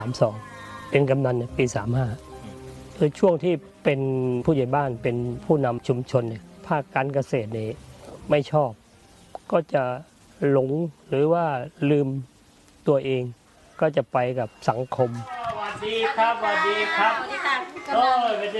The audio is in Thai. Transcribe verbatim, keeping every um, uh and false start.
สามสองเป็นกำนันปีสามห้าคือช่วงที่เป็นผู้ใหญ่บ้านเป็นผู้นำชุมชนเนี่ยภาคการเกษตรนี่ไม่ชอบก็จะหลงหรือว่าลืมตัวเองก็จะไปกับสังคมสวัสดีครับสวัสดีครับ